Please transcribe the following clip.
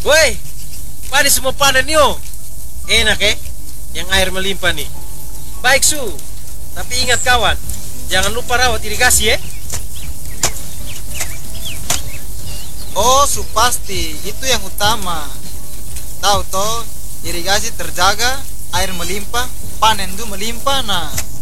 Woi, padi semua panen yo. Enak yang air melimpah nih. Baik Su, tapi ingat kawan, jangan lupa rawat irigasi ya. Oh, su pasti itu yang utama. Tahu toh, irigasi terjaga, air melimpah, panen tuh melimpah. Nah,